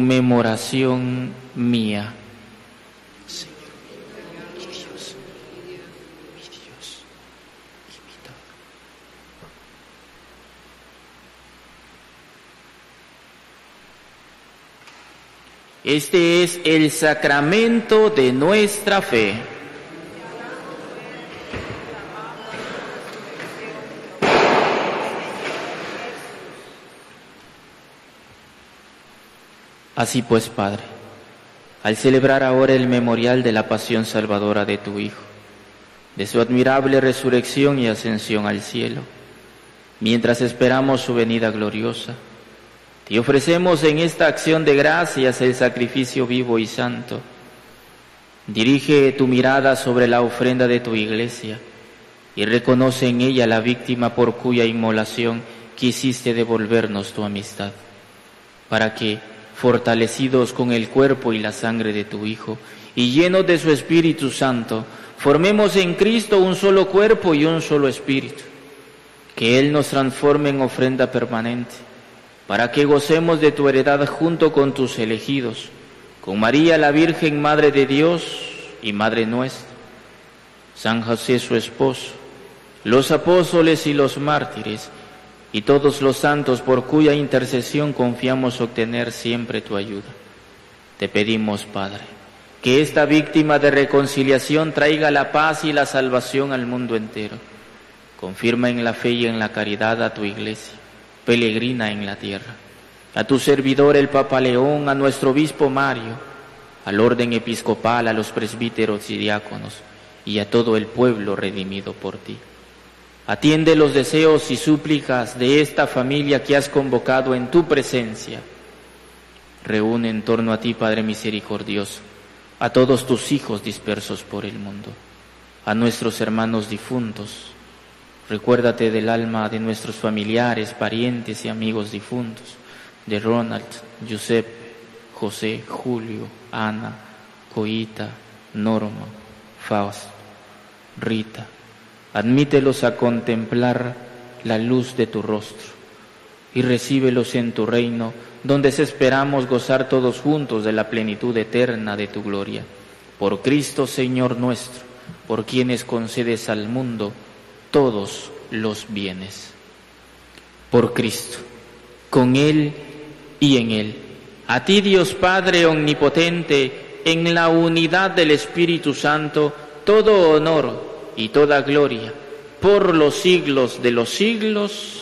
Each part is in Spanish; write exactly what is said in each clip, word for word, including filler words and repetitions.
conmemoración mía. Señor mi Dios, mi Dios y mi todo. Este es el sacramento de nuestra fe. Así pues, Padre, al celebrar ahora el memorial de la pasión salvadora de tu Hijo, de su admirable resurrección y ascensión al cielo, mientras esperamos su venida gloriosa, te ofrecemos en esta acción de gracias el sacrificio vivo y santo. Dirige tu mirada sobre la ofrenda de tu Iglesia y reconoce en ella la víctima por cuya inmolación quisiste devolvernos tu amistad, para que, fortalecidos con el cuerpo y la sangre de tu Hijo, y llenos de su Espíritu Santo, formemos en Cristo un solo cuerpo y un solo espíritu. Que Él nos transforme en ofrenda permanente, para que gocemos de tu heredad junto con tus elegidos, con María la Virgen, Madre de Dios y Madre nuestra, San José su esposo, los apóstoles y los mártires, y todos los santos por cuya intercesión confiamos obtener siempre tu ayuda. Te pedimos, Padre, que esta víctima de reconciliación traiga la paz y la salvación al mundo entero. Confirma en la fe y en la caridad a tu Iglesia, peregrina en la tierra, a tu servidor el Papa León, a nuestro obispo Mario, al orden episcopal, a los presbíteros y diáconos, y a todo el pueblo redimido por ti. Atiende los deseos y súplicas de esta familia que has convocado en tu presencia. Reúne en torno a ti, Padre misericordioso, a todos tus hijos dispersos por el mundo, a nuestros hermanos difuntos. Recuérdate del alma de nuestros familiares, parientes y amigos difuntos, de Ronald, Giuseppe, José, Julio, Ana, Coita, Norma, Fausto, Rita. Admítelos a contemplar la luz de tu rostro y recíbelos en tu reino, donde esperamos gozar todos juntos de la plenitud eterna de tu gloria. Por Cristo Señor nuestro, por quienes concedes al mundo todos los bienes. Por Cristo, con Él y en Él. A ti, Dios Padre omnipotente, en la unidad del Espíritu Santo, todo honor y toda gloria, por los siglos de los siglos.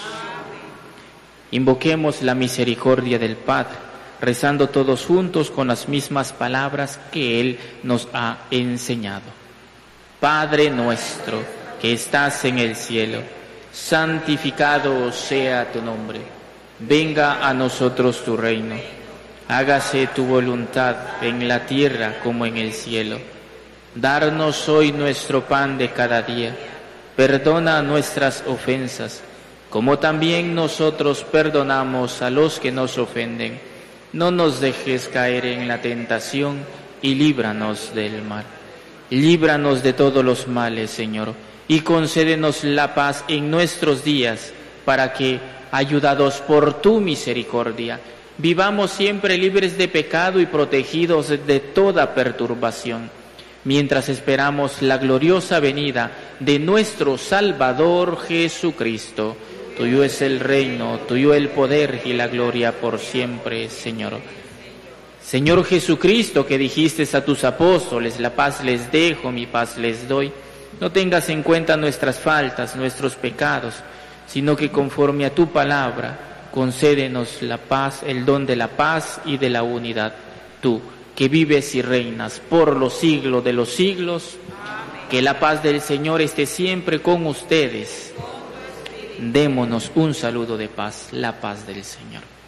Invoquemos la misericordia del Padre, rezando todos juntos con las mismas palabras que Él nos ha enseñado. Padre nuestro, que estás en el cielo, santificado sea tu nombre. Venga a nosotros tu reino. Hágase tu voluntad en la tierra como en el cielo. Darnos hoy nuestro pan de cada día. Perdona nuestras ofensas, como también nosotros perdonamos a los que nos ofenden. No nos dejes caer en la tentación y líbranos del mal. Líbranos de todos los males, Señor, y concédenos la paz en nuestros días, para que, ayudados por tu misericordia, vivamos siempre libres de pecado y protegidos de toda perturbación, mientras esperamos la gloriosa venida de nuestro Salvador Jesucristo. Tuyo es el reino, tuyo el poder y la gloria por siempre, Señor. Señor Jesucristo, que dijiste a tus apóstoles, la paz les dejo, mi paz les doy, no tengas en cuenta nuestras faltas, nuestros pecados, sino que conforme a tu palabra, concédenos la paz, el don de la paz y de la unidad. Tú, que vives y reinas por los siglos de los siglos. Amén. Que la paz del Señor esté siempre con ustedes. Démonos un saludo de paz, la paz del Señor.